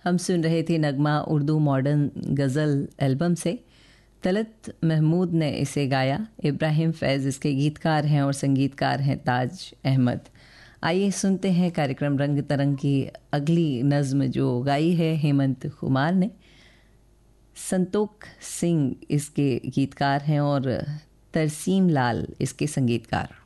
हम सुन रहे थे नगमा उर्दू मॉडर्न गज़ल एल्बम से। तलत महमूद ने इसे गाया। इब्राहिम फैज़ इसके गीतकार हैं और संगीतकार हैं ताज अहमद। आइए सुनते हैं कार्यक्रम रंग तरंग की अगली नज़्म जो गाई है हेमंत कुमार ने। संतोख सिंह इसके गीतकार हैं और तरसीम लाल इसके संगीतकार।